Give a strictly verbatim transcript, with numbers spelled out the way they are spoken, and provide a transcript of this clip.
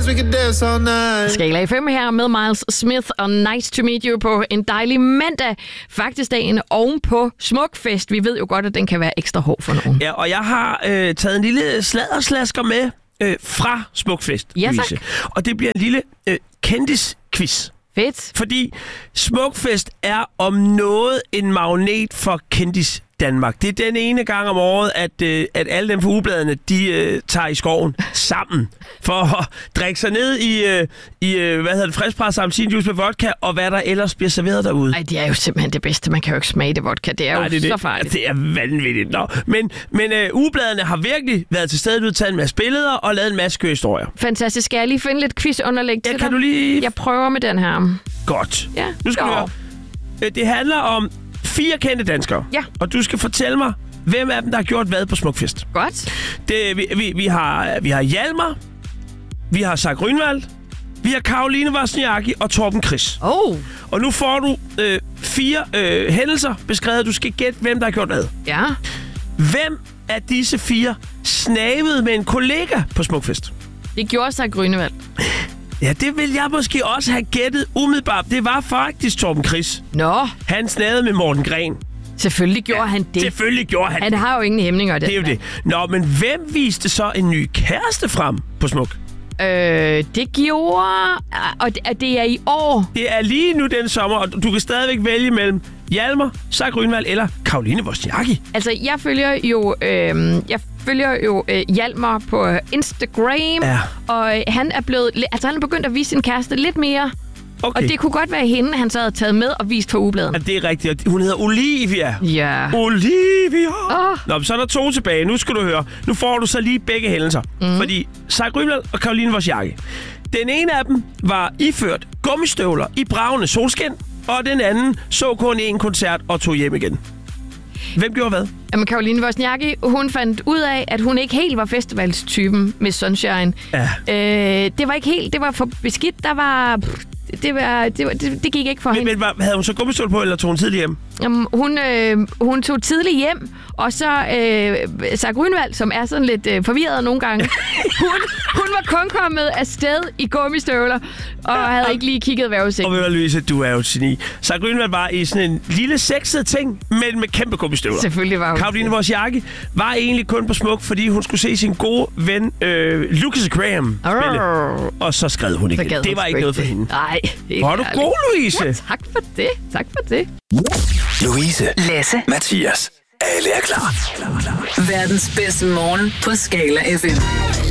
we could dance all night. Skala F M her med Miles Smith og Nice to Meet You på en dejlig mandag. Faktisk dagen ovenpå Smukfest. Vi ved jo godt, at den kan være ekstra hård for nogen. Ja, og jeg har øh, taget en lille sladderslasker med øh, fra Smukfest, Ja, Louise. tak. Og det bliver en lille øh, kendisquiz. Fedt. Fordi Smukfest er om noget en magnet for kendis Danmark. Det er den ene gang om året, at, øh, at alle dem fra ugebladene, de øh, tager i skoven sammen for at drikke sig ned i, øh, i øh, hvad hedder det, friskpresset appelsinjuice med vodka, og hvad der ellers bliver serveret derude. Ej, det er jo simpelthen det bedste. Man kan jo ikke smage det vodka. Det er Nej, jo det er så det. farligt. Det er vanvittigt. Nå. Men, men øh, ugebladene har virkelig været til stedet, taget en masse billeder og lavet en masse køhistorier. Fantastisk. Skal jeg lige finde lidt quizunderlæg Ja, til kan dig? du lige... Jeg prøver med den her. Godt. Ja, Nu skal go. du høre. Øh, Det handler om fire kendte danskere. Ja. Og du skal fortælle mig, hvem af dem, der har gjort hvad på Smukfest. Godt. Det, vi, vi, vi, har, vi har Hjalmar, vi har Zach Grünwald, vi har Caroline Wozniacki og Torben Chris. Oh, Og nu får du øh, fire øh, hændelser beskrevet. Du skal gætte, hvem der har gjort hvad. ja. Hvem af disse fire snavede med en kollega på Smukfest? Det gjorde sig Grønevald. Ja, det vil jeg måske også have gættet umiddelbart. Det var faktisk Torben Chris. Nå, Han snavede med Morten Gren. selvfølgelig gjorde ja, han det. Selvfølgelig gjorde han Han har jo ingen hæmninger. det. er jo det. Nå, men hvem viste så en ny kæreste frem på Smuk? Øh, det gjorde... Og det, det er i år. Det er lige nu den sommer, og du kan stadigvæk vælge mellem Hjalmar, Zach Grünwald eller Caroline Wozniacki. Altså, jeg følger jo... Øh, jeg følger jo øh, Hjalmar på Instagram. Ja. Og øh, han er blevet... Altså, han er begyndt at vise sin kæreste lidt mere. Okay. Og det kunne godt være hende, han så havde taget med og vist på ugebladet. Ja, det er rigtigt. Hun hedder Olivia. Ja. Olivia! Åh. Nå, men så er der to tilbage. Nu skal du høre. Nu får du så lige begge hændelser. Mm. Fordi Zach Grünwald og Caroline Wozniacki. Den ene af dem var iført gummistøvler i bravende solskin, og den anden så kun en koncert og tog hjem igen. Hvem gjorde hvad? Jamen, Caroline Wozniacki, hun fandt ud af, at hun ikke helt var festivalstypen med Sunshine. Ja. Øh, det var ikke helt... Det var for beskidt. Der var... Pff, det, var, det, var, det, det gik ikke for Men, hende. men hvad- havde hun så gummistøvler på, eller tog hun tidligt hjem? Jamen, hun, øh, hun tog tidligt hjem, og så øh, Zach Grünwald, som er sådan lidt øh, forvirret nogle gange, hun, hun var kun kommet afsted i gummistøvler, og havde ikke lige kigget Og vejrudsigten. ved du, Louise, du er jo et geni. Zach Grünwald var i sådan en lille sexet ting, men med kæmpe gummistøvler. Selvfølgelig var hun. Caroline Wozniacki var egentlig kun på Smuk, fordi hun skulle se sin gode ven øh, Lucas Graham spille. Arr. Og så skrev hun ikke. Så gad Det hun var sgu ikke noget for det. hende. Nej, ikke Var du ærligt. god, Louise? Ja, tak for det. Tak for det. Louise, Lasse. Mathias, alle er klar. Verdens bedste morgen på Skala F M.